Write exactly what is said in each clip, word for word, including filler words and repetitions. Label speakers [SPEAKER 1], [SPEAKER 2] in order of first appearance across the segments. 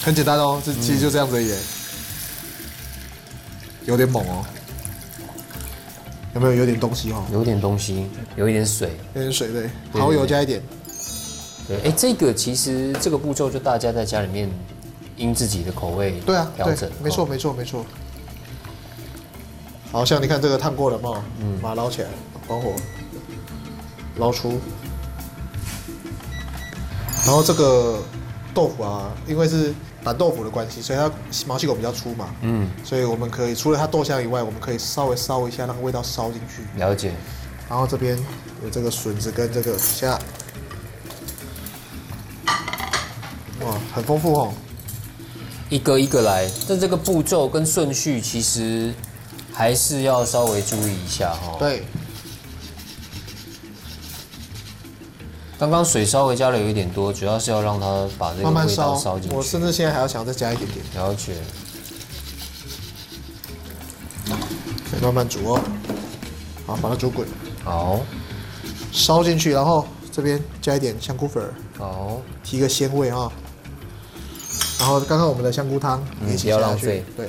[SPEAKER 1] 很简单哦，这其实就这样子而已，有点猛哦。有没有有点东西哦？
[SPEAKER 2] 有点东西，有一点水，
[SPEAKER 1] 有点水对，蚝油加一点。
[SPEAKER 2] 对，哎，这个其实这个步骤就大家在家里面因自己的口味
[SPEAKER 1] 对啊
[SPEAKER 2] 调整，
[SPEAKER 1] 没错没错没错。好像你看这个烫过了嘛，嗯，把它捞起来，关火，捞出。然后这个豆腐啊，因为是板豆腐的关系，所以它毛细孔比较粗嘛，嗯，所以我们可以除了它豆香以外，我们可以稍微烧一下，让味道烧进去。
[SPEAKER 2] 了解。
[SPEAKER 1] 然后这边有这个笋子跟这个虾，哇，很丰富哦。
[SPEAKER 2] 一个一个来，但这个步骤跟顺序其实还是要稍微注意一下哈。
[SPEAKER 1] 对。
[SPEAKER 2] 刚刚水稍微加了有一点多，主要是要让它把这个味道烧进去。
[SPEAKER 1] 我甚至现在还要想要再加一点点。
[SPEAKER 2] 了解。
[SPEAKER 1] 可以慢慢煮哦。好，把它煮滚。
[SPEAKER 2] 好。
[SPEAKER 1] 烧进去，然后这边加一点香菇粉。
[SPEAKER 2] 好。
[SPEAKER 1] 提个鲜味啊。然后刚刚我们的香菇汤也一起
[SPEAKER 2] 不要浪费。
[SPEAKER 1] 对。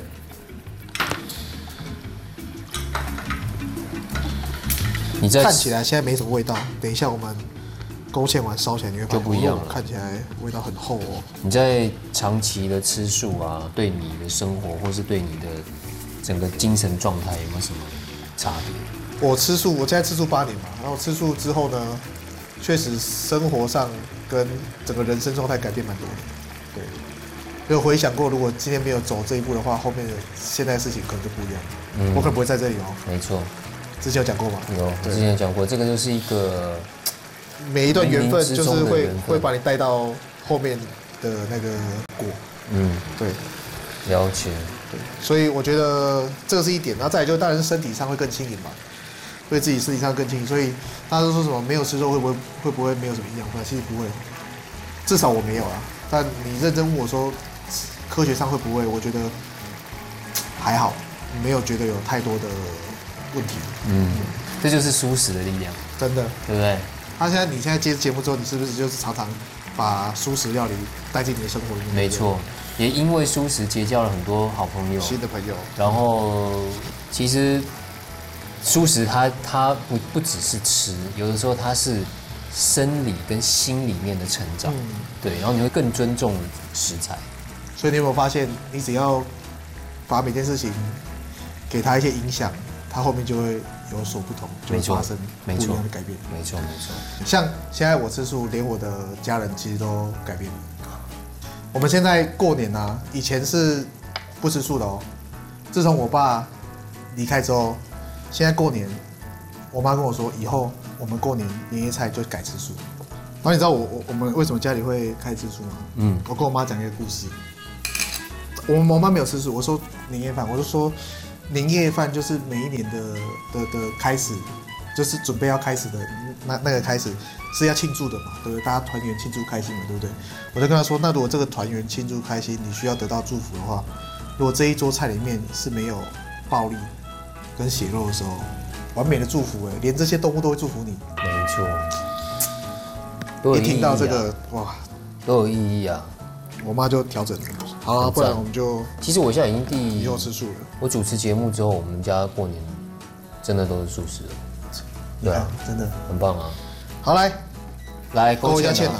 [SPEAKER 2] 你在
[SPEAKER 1] 看起来现在没什么味道，等一下我们勾芡完烧起来你会发现
[SPEAKER 2] 就不一样了，
[SPEAKER 1] 看起来味道很厚哦。
[SPEAKER 2] 你在长期的吃素啊，对你的生活或是对你的整个精神状态有没有什么差别？
[SPEAKER 1] 我吃素，我现在吃素八年嘛，然后吃素之后呢，确实生活上跟整个人生状态改变蛮多的。对，有回想过，如果今天没有走这一步的话，后面的现在的事情可能就不一样。嗯，我可能不会在这里哦。
[SPEAKER 2] 没错，
[SPEAKER 1] 之前有讲过吗？
[SPEAKER 2] 有，我之前有讲过，这个就是一个。
[SPEAKER 1] 每一段缘分就是会会把你带到后面的那个果，嗯，对，
[SPEAKER 2] 了解，
[SPEAKER 1] 对，所以我觉得这个是一点，然后再来就当然是身体上会更轻盈嘛，对自己身体上更轻盈，所以大家都说什么没有吃肉会不会会不会没有什么营养？其实不会，至少我没有啊。但你认真问我说科学上会不会？我觉得还好，没有觉得有太多的问题。
[SPEAKER 2] 嗯，这就是素食的力量，
[SPEAKER 1] 真的，
[SPEAKER 2] 对不对？
[SPEAKER 1] 他现在，你现在接节目之后，你是不是就是常常把素食料理带进你的生活里面？
[SPEAKER 2] 没错，也因为素食结交了很多好朋友，
[SPEAKER 1] 新的朋友。
[SPEAKER 2] 然后，其实素食它它不不只是吃，有的时候它是生理跟心里面的成长。嗯，对，然后你会更尊重食材。
[SPEAKER 1] 所以你有没有发现，你只要把每件事情给他一些影响，他后面就会有所不同，就会发生不一样的改变。
[SPEAKER 2] 没错，没错。
[SPEAKER 1] 像现在我吃素，连我的家人其实都改变了。我们现在过年啊，以前是不吃素的哦。自从我爸离开之后，现在过年，我妈跟我说，以后我们过年年夜菜就改吃素。然后你知道我我我们为什么家里会开始吃素吗？嗯，我跟我妈讲一个故事。我我妈没有吃素，我说年夜饭，我就说。年夜饭就是每一年的的的开始，就是准备要开始的那那个开始是要庆祝的嘛，对不对？大家团圆庆祝开心嘛，对不对？我就跟他说，那如果这个团圆庆祝开心，你需要得到祝福的话，如果这一桌菜里面是没有暴力跟血肉的时候，完美的祝福哎，连这些动物都会祝福你。
[SPEAKER 2] 没错，
[SPEAKER 1] 一听到这个哇，
[SPEAKER 2] 都有意义啊。
[SPEAKER 1] 我妈就调整了，好了，不然我们就……
[SPEAKER 2] 其实我现在已经第
[SPEAKER 1] 以后吃素了。
[SPEAKER 2] 我主持节目之后，我们家过年真的都是素食了，对啊，
[SPEAKER 1] 真的
[SPEAKER 2] 很棒啊！
[SPEAKER 1] 好，来
[SPEAKER 2] 来
[SPEAKER 1] 勾一下芡啊！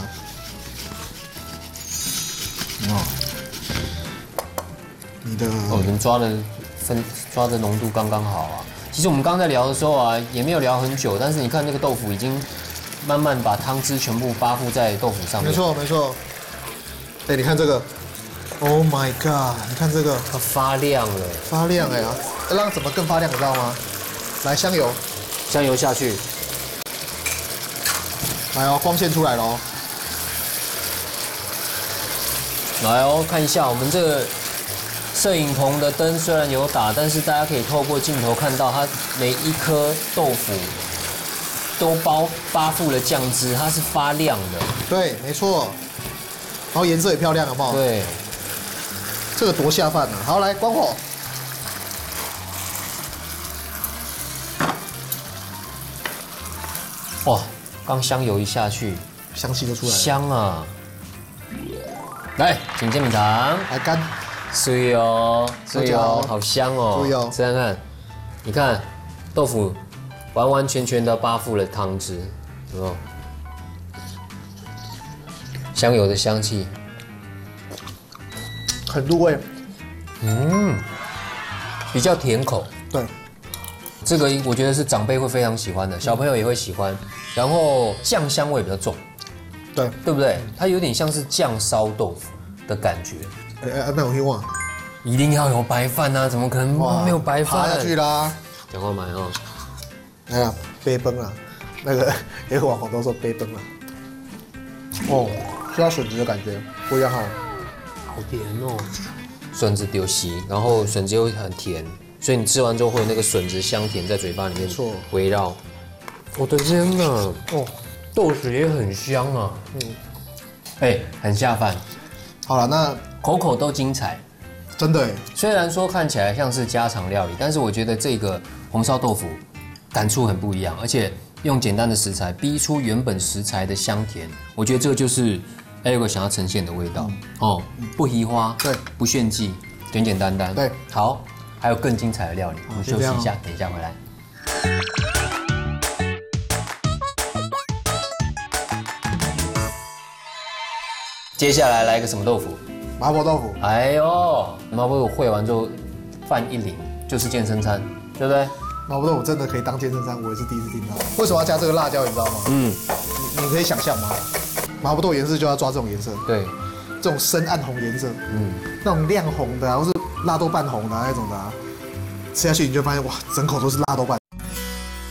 [SPEAKER 1] 哦，你的
[SPEAKER 2] 哦，你们抓的分抓的浓度刚刚好啊。其实我们刚在聊的时候啊，也没有聊很久，但是你看那个豆腐已经慢慢把汤汁全部扒附在豆腐上面。
[SPEAKER 1] 没错，没错。哎，你看这个 ，Oh my god！ 你看这个，
[SPEAKER 2] 它发亮了，
[SPEAKER 1] 发亮哎呀！让怎么更发亮，你知道吗？来香油，
[SPEAKER 2] 香油下去，
[SPEAKER 1] 来哦，光线出来了哦。
[SPEAKER 2] 来哦，看一下我们这个摄影棚的灯虽然有打，但是大家可以透过镜头看到，它每一颗豆腐都包扒附了酱汁，它是发亮的。
[SPEAKER 1] 对，没错。然后颜色也漂亮，好不好？
[SPEAKER 2] 对，
[SPEAKER 1] 这个多下饭啊！好，来关火。
[SPEAKER 2] 哇，刚香油一下去，
[SPEAKER 1] 香气就出来了。
[SPEAKER 2] 香啊！ 来，请煎饼糖，
[SPEAKER 1] 来干，
[SPEAKER 2] 水哦，水哦，好香哦，
[SPEAKER 1] 注意哦，
[SPEAKER 2] 吃看看，你看豆腐完完全全的包覆了汤汁，有没有？香油的香气，
[SPEAKER 1] 很入味，
[SPEAKER 2] 嗯，比较甜口。
[SPEAKER 1] 对，
[SPEAKER 2] 这个我觉得是长辈会非常喜欢的，小朋友也会喜欢。然后酱香味比较重，
[SPEAKER 1] 对，
[SPEAKER 2] 对不对？它有点像是酱烧豆腐的感觉。
[SPEAKER 1] 哎哎，那我希望
[SPEAKER 2] 一定要有白饭啊，怎么可能没有白饭？
[SPEAKER 1] 爬下去啦！
[SPEAKER 2] 赶快买哦！
[SPEAKER 1] 哎呀，杯崩了，那个有个网红都说杯崩了。哦，吃到笋子的感觉不一样哈，
[SPEAKER 2] 好甜哦。笋子丢稀，然后笋子又很甜，所以你吃完之后会有那个笋子香甜在嘴巴里面围绕。我的天哪！哦，豆豉也很香啊。嗯，哎，很下饭。
[SPEAKER 1] 好了，那
[SPEAKER 2] 口口都精彩。
[SPEAKER 1] 真的哎，
[SPEAKER 2] 虽然说看起来像是家常料理，但是我觉得这个红烧豆腐感触很不一样，而且用简单的食材逼出原本食材的香甜，我觉得这就是 Eric 想要呈现的味道、嗯、哦，不移花，
[SPEAKER 1] 对，
[SPEAKER 2] 不炫技，简简单单，
[SPEAKER 1] 对，
[SPEAKER 2] 好，还有更精彩的料理，我们休息一下，等一下回来。接下来来一个什么豆腐？
[SPEAKER 1] 麻婆豆腐。
[SPEAKER 2] 哎呦，麻婆豆腐烩完之后，饭一淋就是健身餐，对不对？
[SPEAKER 1] 麻婆豆腐真的可以当健身餐，我也是第一次听到。为什么要加这个辣椒？你知道吗？嗯，你你可以想象吗？麻婆豆腐颜色就要抓这种颜色，
[SPEAKER 2] 对，
[SPEAKER 1] 这种深暗红颜色，嗯，那种亮红的啊，或是辣豆瓣红的、啊、那种的、啊，吃下去你就发现哇，整口都是辣豆瓣。